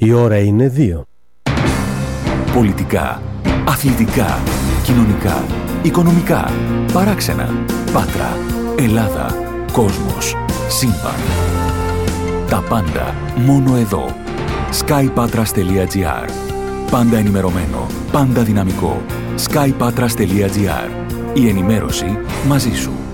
Η ώρα είναι 2. Πολιτικά, αθλητικά, κοινωνικά, οικονομικά, παράξενα, Πάτρα, Ελλάδα, κόσμος, σύμπαν. Τα πάντα μόνο εδώ. skypatras.gr. Πάντα ενημερωμένο, πάντα δυναμικό. skypatras.gr. Η ενημέρωση μαζί σου.